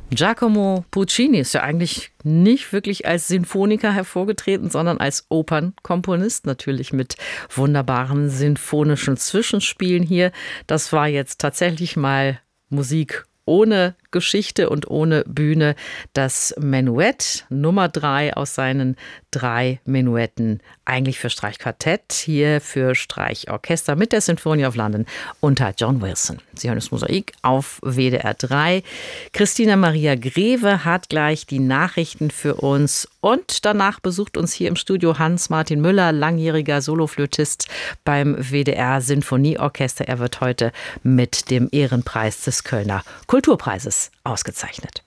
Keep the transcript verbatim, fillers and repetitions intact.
Giacomo Puccini ist ja eigentlich nicht wirklich als Sinfoniker hervorgetreten, sondern als Opernkomponist, natürlich mit wunderbaren sinfonischen Zwischenspielen hier. Das war jetzt tatsächlich mal Musik ohne Geschichte und ohne Bühne. Das Menuett Nummer drei aus seinen drei Menuetten, eigentlich für Streichquartett, hier für Streichorchester mit der Symphony of London unter John Wilson. Sie hören das Mosaik auf W D R drei. Christina Maria Greve hat gleich die Nachrichten für uns und danach besucht uns hier im Studio Hans-Martin Müller, langjähriger Soloflötist beim W D R Sinfonieorchester. Er wird heute mit dem Ehrenpreis des Kölner Kulturpreises ausgezeichnet.